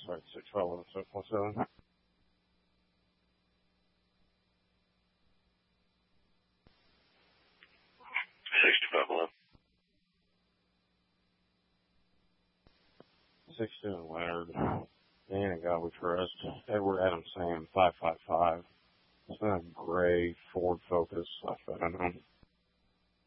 Sorry, 612 717. 62 Leonard. Dan and God we trust. Edward Adam Sam 555. It's been a gray Ford Focus. I don't know.